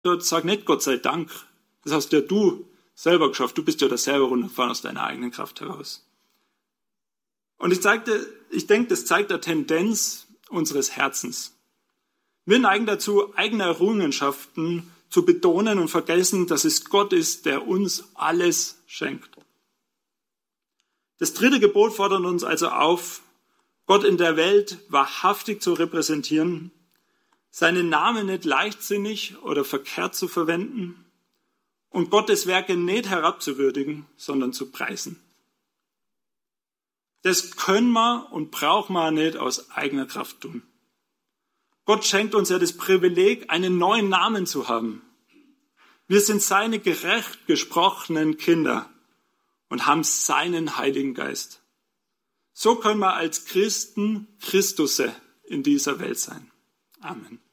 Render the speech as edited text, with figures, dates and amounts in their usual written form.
Sag nicht Gott sei Dank. Das hast ja du selber geschafft. Du bist ja da selber runtergefahren aus deiner eigenen Kraft heraus. Und ich denke, das zeigt eine Tendenz unseres Herzens. Wir neigen dazu, eigene Errungenschaften zu betonen und vergessen, dass es Gott ist, der uns alles schenkt. Das 3. Gebot fordert uns also auf, Gott in der Welt wahrhaftig zu repräsentieren, seinen Namen nicht leichtsinnig oder verkehrt zu verwenden und Gottes Werke nicht herabzuwürdigen, sondern zu preisen. Das können wir und brauchen wir nicht aus eigener Kraft tun. Gott schenkt uns ja das Privileg, einen neuen Namen zu haben. Wir sind seine gerecht gesprochenen Kinder und haben seinen Heiligen Geist. So können wir als Christen Christusse in dieser Welt sein. Amen.